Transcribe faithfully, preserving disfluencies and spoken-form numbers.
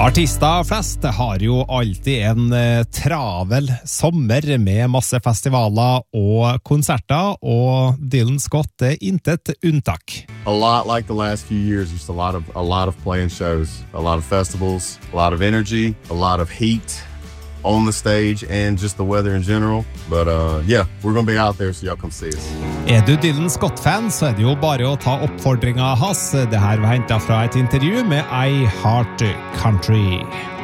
Artister flest har jo alltid en eh, travel sommer med masse festivaler og konserter, og Dylan Scott er intet unntak. A lot like the last few years, just a lot of a lot of playing shows, a lot of festivals, a lot of energy, a lot of heat on the stage and just the weather in general. But uh, yeah, we're going to be out there so y'all come see us. Er du Dylan Scott-fan, så er det jo bare å ta oppfordringen hans. Det her var hentet fra et intervju med I Heart Country.